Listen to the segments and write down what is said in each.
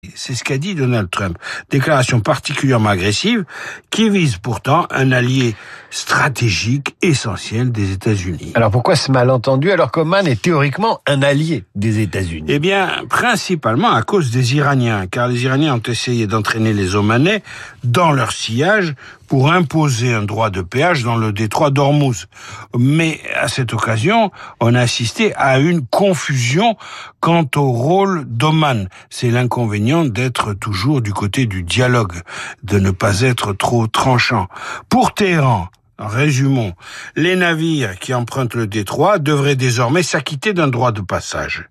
C'est ce qu'a dit Donald Trump. Déclaration particulièrement agressive qui vise pourtant un allié stratégique essentiel des États-Unis. Alors pourquoi ce malentendu alors qu'Oman est théoriquement un allié des États-Unis? Eh bien, principalement à cause des Iraniens, car les Iraniens ont essayé d'entraîner les Omanais dans leur sillage pour imposer un droit de péage dans le détroit d'Ormuz. Mais à cette occasion, on a assisté à une confusion quant au rôle d'Oman. C'est l'inconvénient d'être toujours du côté du dialogue, de ne pas être trop tranchant. Pour Téhéran, résumons, les navires qui empruntent le détroit devraient désormais s'acquitter d'un droit de passage.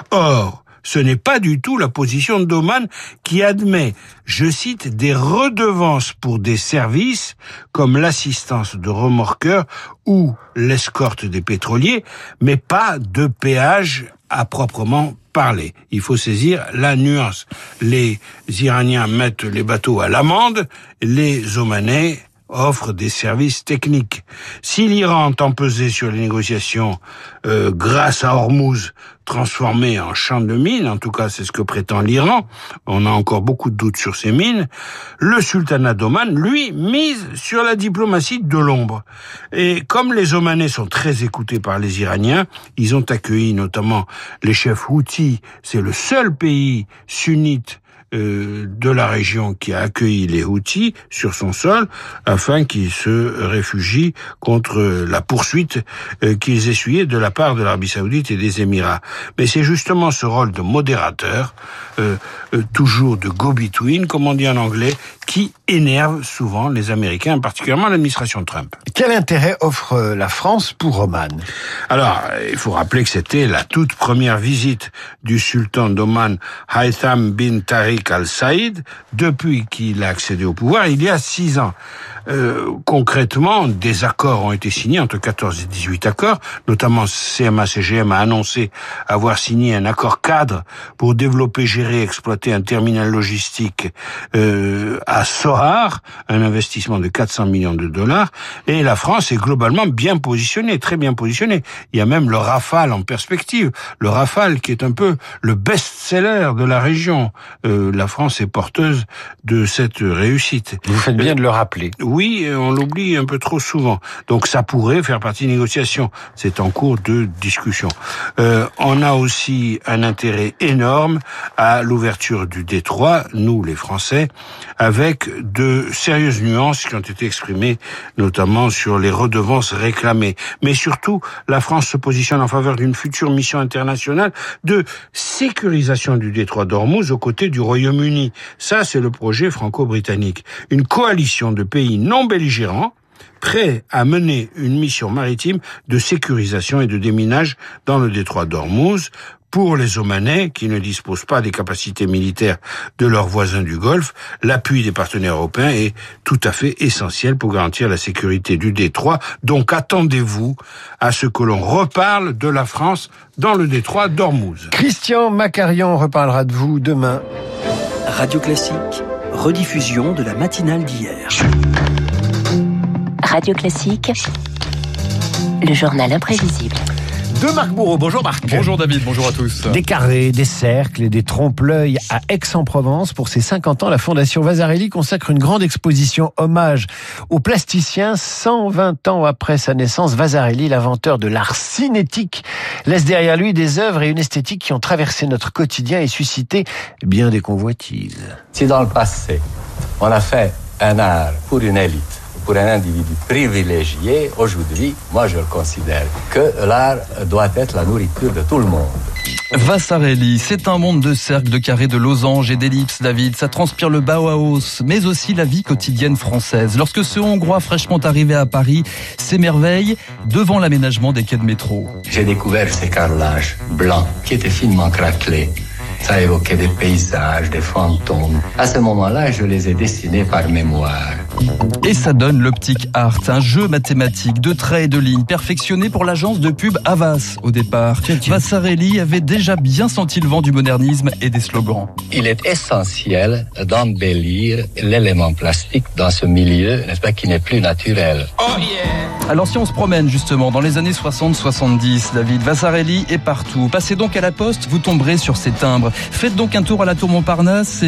Or, ce n'est pas du tout la position d'Oman qui admet, je cite, des redevances pour des services comme l'assistance de remorqueurs ou l'escorte des pétroliers, mais pas de péage à proprement parler. Il faut saisir la nuance. Les Iraniens mettent les bateaux à l'amende, les Omanais offre des services techniques. Si l'Iran entend peser sur les négociations grâce à Hormuz transformé en champ de mines, en tout cas c'est ce que prétend l'Iran, on a encore beaucoup de doutes sur ces mines, le sultanat d'Oman, lui, mise sur la diplomatie de l'ombre. Et comme les Omanais sont très écoutés par les Iraniens, ils ont accueilli notamment les chefs houthis, c'est le seul pays sunnite de la région qui a accueilli les Houthis sur son sol afin qu'ils se réfugient contre la poursuite qu'ils essuyaient de la part de l'Arabie Saoudite et des Émirats. Mais c'est justement ce rôle de modérateur, toujours de go-between, comme on dit en anglais, qui énerve souvent les Américains, particulièrement l'administration Trump. Quel intérêt offre la France pour Oman? Alors, il faut rappeler que c'était la toute première visite du sultan d'Oman, Haytham bin Tariq Al Saïd, depuis qu'il a accédé au pouvoir, il y a 6 ans. Concrètement, des accords ont été signés, entre 14 et 18 accords, notamment CMA-CGM a annoncé avoir signé un accord cadre pour développer, gérer et exploiter un terminal logistique à Sohar, un investissement de 400 millions de dollars, et la France est globalement bien positionnée, très bien positionnée. Il y a même le Rafale en perspective, le Rafale qui est un peu le best-seller de la région. La France est porteuse de cette réussite. Vous faites bien de le rappeler. Oui, on l'oublie un peu trop souvent. Donc ça pourrait faire partie des négociations. C'est en cours de discussion. On a aussi un intérêt énorme à l'ouverture du détroit, nous les Français, avec de sérieuses nuances qui ont été exprimées, notamment sur les redevances réclamées. Mais surtout, la France se positionne en faveur d'une future mission internationale de sécurisation du détroit d'Ormuz aux côtés du Royaume-Uni. Ça, c'est le projet franco-britannique. Une coalition de pays non belligérants prêts à mener une mission maritime de sécurisation et de déminage dans le détroit d'Ormuz. Pour les Omanais, qui ne disposent pas des capacités militaires de leurs voisins du Golfe, l'appui des partenaires européens est tout à fait essentiel pour garantir la sécurité du détroit. Donc attendez-vous à ce que l'on reparle de la France dans le détroit d'Ormuz. Christian Macarian reparlera de vous demain. Radio Classique, rediffusion de la matinale d'hier. Radio Classique, le journal imprévisible. De Marc Bourreau. Bonjour Marc. Bonjour David, bonjour à tous. Des carrés, des cercles et des trompe-l'œil à Aix-en-Provence. Pour ses 50 ans, la Fondation Vasarely consacre une grande exposition hommage au plasticien. 120 ans après sa naissance, Vasarely, l'inventeur de l'art cinétique, laisse derrière lui des œuvres et une esthétique qui ont traversé notre quotidien et suscité bien des convoitises. Si dans le passé, on a fait un art pour une élite, pour un individu privilégié, aujourd'hui, moi je considère que l'art doit être la nourriture de tout le monde. Vasarely, c'est un monde de cercles, de carrés, de losanges et d'ellipses, David. Ça transpire le Bauhaus, mais aussi la vie quotidienne française. Lorsque ce Hongrois fraîchement arrivé à Paris s'émerveille devant l'aménagement des quais de métro. J'ai découvert ces carrelages blancs qui étaient finement craquelés. Ça évoquait des paysages, des fantômes. À ce moment-là, je les ai dessinés par mémoire. Et ça donne l'Optic Art, un jeu mathématique de traits et de lignes perfectionné pour l'agence de pub Havas au départ. Vasarely avait déjà bien senti le vent du modernisme et des slogans. Il est essentiel d'embellir l'élément plastique dans ce milieu, n'est-ce pas, qui n'est plus naturel. Oh yeah! Alors si on se promène justement dans les années 60-70, David, Vasarely est partout. Passez donc à la poste, vous tomberez sur ses timbres. Faites donc un tour à la tour Montparnasse